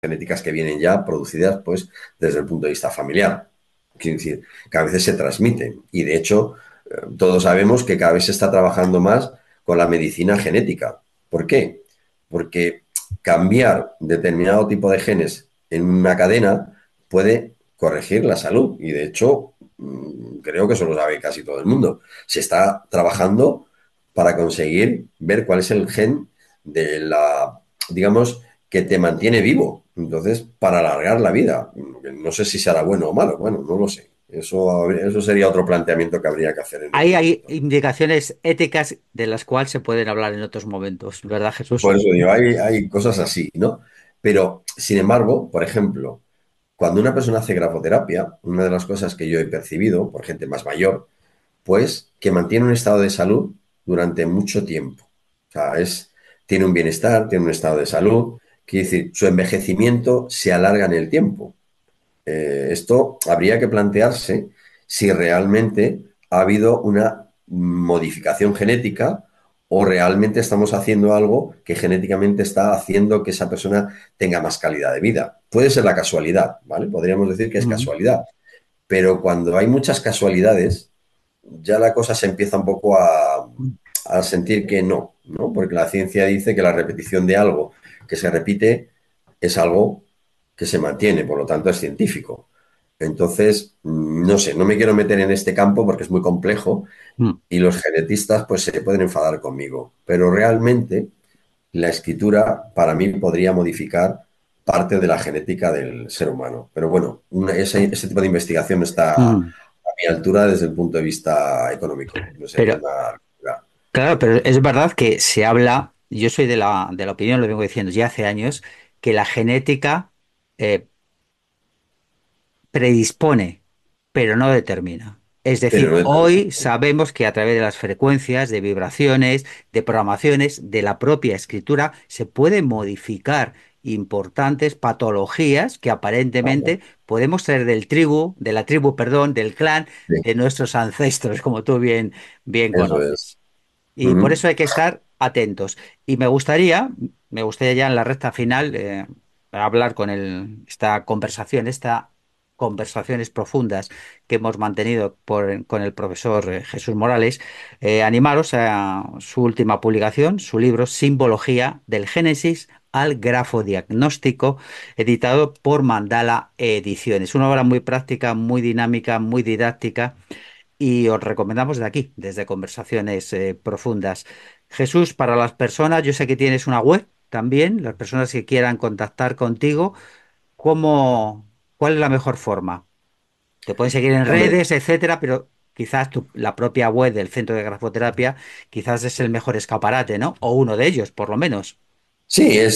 genéticas que vienen ya producidas pues desde el punto de vista familiar. Quiero decir, que a veces se transmiten. Y de hecho, todos sabemos que cada vez se está trabajando más con la medicina genética. ¿Por qué? Porque cambiar determinado tipo de genes en una cadena puede corregir la salud. Y de hecho, creo que eso lo sabe casi todo el mundo. Se está trabajando para conseguir ver cuál es el gen de la, digamos, que te mantiene vivo. Entonces, para alargar la vida. No sé si será bueno o malo. Bueno, no lo sé. Eso sería otro planteamiento que habría que hacer en Ahí otro hay momento. indicaciones éticas de las cuales se pueden hablar en otros momentos, ¿verdad, Jesús? Por eso digo, hay cosas así, ¿no? Pero, sin embargo, por ejemplo, cuando una persona hace grafoterapia, una de las cosas que yo he percibido por gente más mayor, pues que mantiene un estado de salud durante mucho tiempo. O sea, tiene un bienestar, tiene un estado de salud, quiere decir, su envejecimiento se alarga en el tiempo. Esto habría que plantearse si realmente ha habido una modificación genética o realmente estamos haciendo algo que genéticamente está haciendo que esa persona tenga más calidad de vida. Puede ser la casualidad, ¿vale? Podríamos decir que es Mm. casualidad, pero cuando hay muchas casualidades, ya la cosa se empieza un poco a sentir que no, ¿no? Porque la ciencia dice que la repetición de algo que se repite es algo que se mantiene, por lo tanto es científico. Entonces, no sé, no me quiero meter en este campo porque es muy complejo Mm. y los genetistas pues se pueden enfadar conmigo, pero realmente la escritura para mí podría modificar parte de la genética del ser humano. Pero bueno, ese tipo de investigación no está a Mm. mi altura desde el punto de vista económico. No sería Pero, una locura. claro, pero es verdad que se habla, yo soy de la opinión, lo vengo diciendo ya hace años, que la genética eh, predispone, pero no determina. Es Pero decir, no hoy sabemos que a través de las frecuencias, de vibraciones, de programaciones, de la propia escritura, se pueden modificar importantes patologías que aparentemente podemos traer de la tribu, perdón, del clan sí, de nuestros ancestros, como tú bien eso es. conoces. Y por Ujú. eso hay que estar atentos. Y me gustaría ya en la recta final hablar con esta conversación, estas conversaciones profundas que hemos mantenido con el profesor Jesús Morales, animaros a su última publicación, su libro Simbología del Génesis al grafodiagnóstico, editado por Mandala Ediciones. Una obra muy práctica, muy dinámica, muy didáctica y os recomendamos de aquí, desde Conversaciones Profundas. Jesús, para las personas, yo sé que tienes una web también, las personas que quieran contactar contigo, ¿cómo, cuál es la mejor forma? Te pueden seguir en Hombre, redes, etcétera, pero quizás la propia web del Centro de Grafoterapia quizás es el mejor escaparate, ¿no? O uno de ellos, por lo menos. sí, es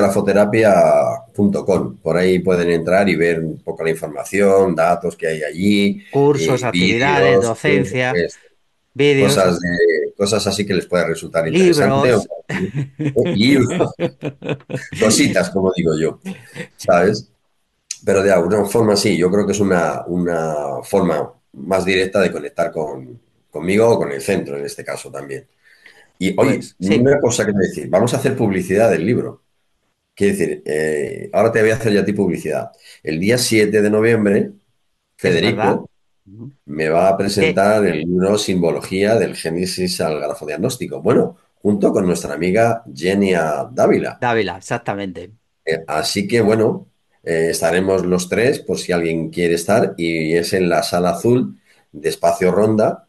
centrodegrafoterapia.com. Por ahí pueden entrar y ver un poco la información, datos que hay allí, Cursos, actividades, vídeos, docencia, vídeos, cosas así que les pueda resultar interesante. libros. Libros, cositas, como digo yo, ¿sabes? Pero de alguna forma sí, yo creo que es una forma más directa de conectar conmigo o con el centro en este caso también. Y oye, Pues sí, una cosa que te voy a decir, vamos a hacer publicidad del libro. Quiere decir, ahora te voy a hacer ya a ti publicidad. El día 7 de noviembre, es verdad. Federico me va a Que presentar el libro Simbología del Génesis al Grafodiagnóstico. Bueno, junto con nuestra amiga Genia Dávila. Dávila, exactamente. Así que bueno, estaremos los tres por si alguien quiere estar y es en la sala azul de Espacio Ronda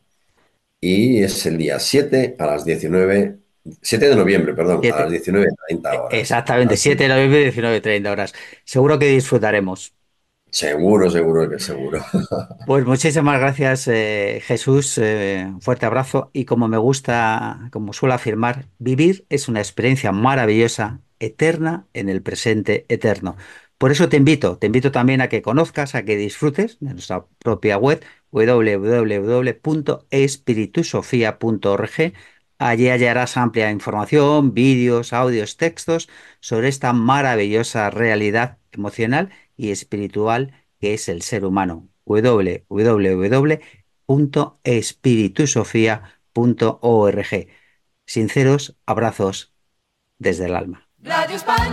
y es el día 7 a las 19, 7 de noviembre, perdón, a las 19:30 horas. Exactamente, Así 7 de que noviembre, 19:30 horas. Seguro que disfrutaremos. seguro, seguro que seguro. Pues muchísimas gracias, Jesús. Un fuerte abrazo. Y como me gusta, como suelo afirmar, vivir es una experiencia maravillosa, eterna en el presente eterno. Por eso te invito también a que conozcas, a que disfrutes de nuestra propia web www.espiritusofía.org. Allí hallarás amplia información, vídeos, audios, textos sobre esta maravillosa realidad emocional y espiritual que es el ser humano. www.espiritusofía.org. Sinceros abrazos desde el alma. Radio España.